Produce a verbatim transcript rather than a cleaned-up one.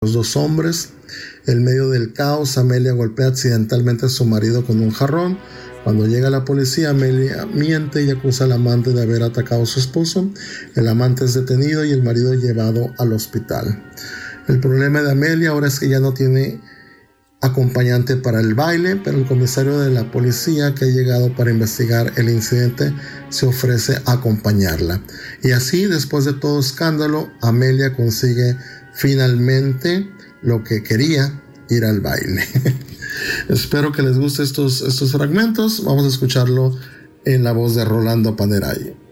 los dos hombres. En medio del caos, Amelia golpea accidentalmente a su marido con un jarrón. Cuando llega la policía, Amelia miente y acusa al amante de haber atacado a su esposo. El amante es detenido y el marido llevado al hospital. El problema de Amelia ahora es que ya no tiene acompañante para el baile, pero el comisario de la policía que ha llegado para investigar el incidente se ofrece a acompañarla. Y así, después de todo escándalo, Amelia consigue finalmente lo que quería, ir al baile. Espero que les guste estos, estos fragmentos. Vamos a escucharlo en la voz de Rolando Panerai.